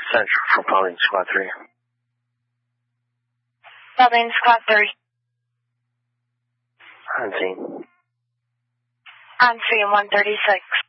Central for Pauline Squad 3. Pauline Squad 3. On scene. On scene 136.